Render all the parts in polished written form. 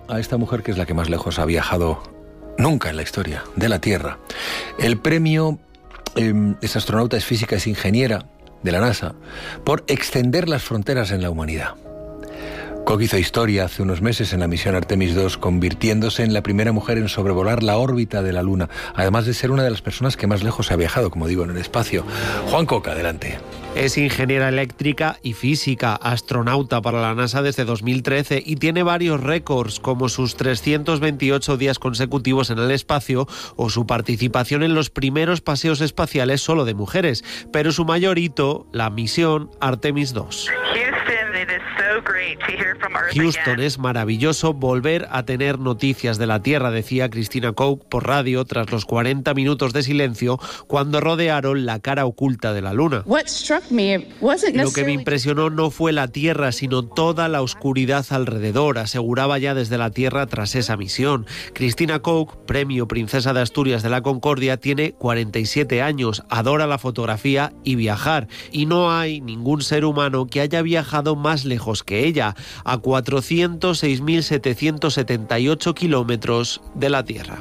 a esta mujer que es la que más lejos ha viajado nunca en la historia de la Tierra. El premio es astronauta, es física, es ingeniera de la NASA, por extender las fronteras en la humanidad. Koch hizo historia hace unos meses en la misión Artemis II, convirtiéndose en la primera mujer en sobrevolar la órbita de la Luna, además de ser una de las personas que más lejos ha viajado, como digo, en el espacio. Juan Koch, adelante. Es ingeniera eléctrica y física, astronauta para la NASA desde 2013 y tiene varios récords, como sus 328 días consecutivos en el espacio o su participación en los primeros paseos espaciales solo de mujeres. Pero su mayor hito, la misión Artemis II. Houston, es maravilloso volver a tener noticias de la Tierra, decía Christina Koch por radio tras los 40 minutos de silencio cuando rodearon la cara oculta de la Luna. Lo que me impresionó no fue la Tierra, sino toda la oscuridad alrededor, aseguraba ya desde la Tierra tras esa misión. Christina Koch, premio Princesa de Asturias de la Concordia, tiene 47 años, adora la fotografía y viajar, y no hay ningún ser humano que haya viajado más lejos que ella, a 406.778 kilómetros de la Tierra.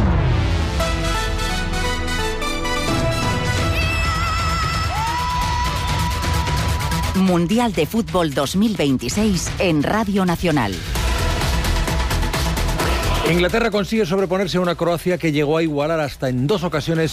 Mundial de Fútbol 2026 en Radio Nacional. Inglaterra consigue sobreponerse a una Croacia que llegó a igualar hasta en 2 ocasiones.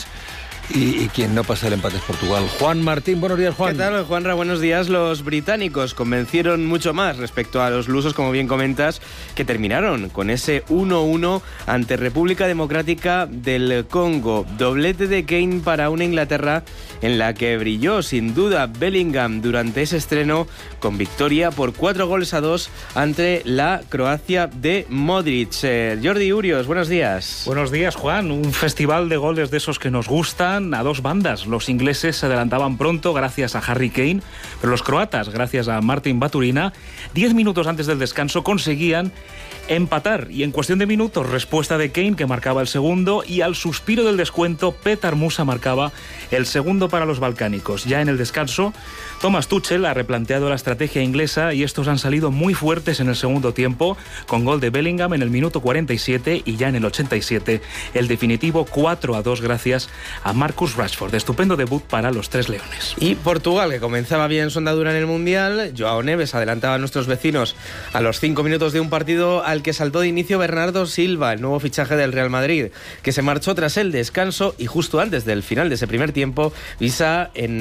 Y quien no pasa el empate es Portugal. Juan Martín, buenos días, Juan. ¿Qué tal, Juanra? Buenos días. Los británicos convencieron mucho más respecto a los lusos, como bien comentas, que terminaron con ese 1-1 ante República Democrática del Congo. Doblete de Kane para una Inglaterra en la que brilló sin duda Bellingham durante ese estreno, con victoria por 4-2 ante la Croacia de Modric. Jordi Urios, buenos días. Buenos días, Juan. Un festival de goles de esos que nos gustan a 2 bandas. Los ingleses se adelantaban pronto gracias a Harry Kane, pero los croatas, gracias a Martin Baturina, 10 minutos antes del descanso conseguían empatar, y en cuestión de minutos, respuesta de Kane, que marcaba el segundo, y al suspiro del descuento, Petar Musa marcaba el segundo para los balcánicos. Ya en el descanso, Thomas Tuchel ha replanteado la estrategia inglesa y estos han salido muy fuertes en el segundo tiempo, con gol de Bellingham en el minuto 47 y ya en el 87 el definitivo 4-2 gracias a Marcus Rashford. Estupendo debut para los 3 leones. Y Portugal, que comenzaba bien su andadura en el Mundial. Joao Neves adelantaba a nuestros vecinos a los 5 minutos de un partido al que saltó de inicio Bernardo Silva, el nuevo fichaje del Real Madrid, que se marchó tras el descanso y justo antes del final de ese primer tiempo, Visa en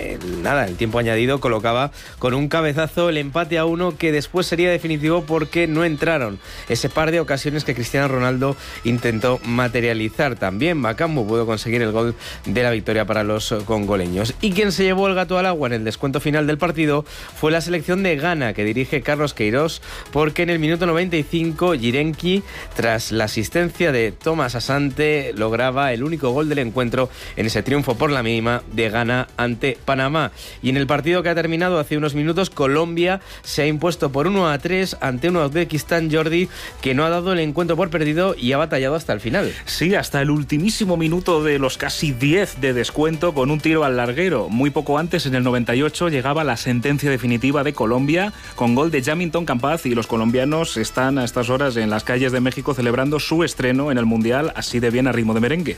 el tiempo añadido colocaba con un cabezazo el empate a 1 que después sería definitivo porque no entraron ese par de ocasiones que Cristiano Ronaldo intentó materializar. También Bakambu pudo conseguir el gol de la victoria para los congoleños. Y quien se llevó el gato al agua en el descuento final del partido fue la selección de Ghana, que dirige Carlos Queiroz, porque en el minuto 95 Yirenki, tras la asistencia de Thomas Asante, lograba el único gol del encuentro en ese triunfo por la mínima de Ghana ante Panamá. Y en el partido que ha terminado hace unos minutos, Colombia se ha impuesto por 1-3 ante un Uzbekistán, Jordi, que no ha dado el encuentro por perdido y ha batallado hasta el final. Sí, hasta el ultimísimo minuto de los casi 10 de descuento, con un tiro al larguero. Muy poco antes, en el 98, llegaba la sentencia definitiva de Colombia con gol de Jamilton Campaz, y los colombianos están a estas horas en las calles de México celebrando su estreno en el Mundial, así de bien a ritmo de merengue.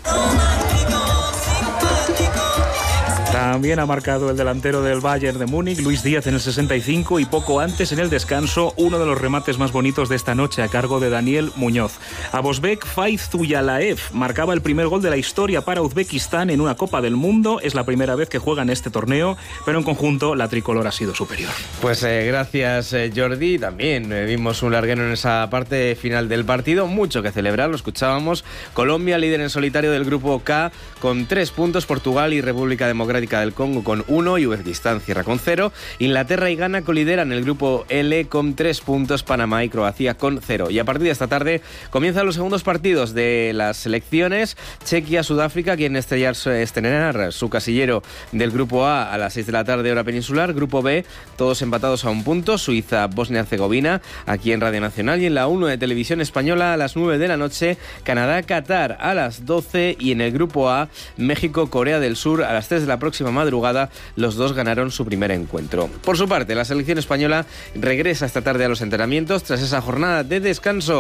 También ha marcado el delantero del Bayern de Múnich, Luis Díaz, en el 65, y poco antes, en el descanso, uno de los remates más bonitos de esta noche a cargo de Daniel Muñoz. Abosbek Fayzulalaev marcaba el primer gol de la historia para Uzbekistán en una Copa del Mundo. Es la primera vez que juega en este torneo, pero en conjunto la tricolor ha sido superior. Pues gracias, Jordi. También vimos un larguero en esa parte final del partido. Mucho que celebrar, lo escuchábamos. Colombia, líder en solitario del grupo K, con 3 puntos. Portugal y República Democrática del Congo con 1 y Uzbekistán cierra con 0. Inglaterra y Ghana colideran el grupo L con 3 puntos. Panamá y Croacia con 0. Y a partir de esta tarde comienzan los segundos partidos de las selecciones. Chequia, Sudáfrica, quien estrenar su casillero del grupo A las 6 de la tarde, hora peninsular. Grupo B, todos empatados a 1 punto. Suiza, Bosnia-Herzegovina, aquí en Radio Nacional. Y en la 1 de Televisión Española a las 9 de la noche, Canadá, Qatar a las 12. Y en el grupo A, México, Corea del Sur a las 3 de la próxima madrugada. Los dos ganaron su primer encuentro. Por su parte, la selección española regresa esta tarde a los entrenamientos tras esa jornada de descanso.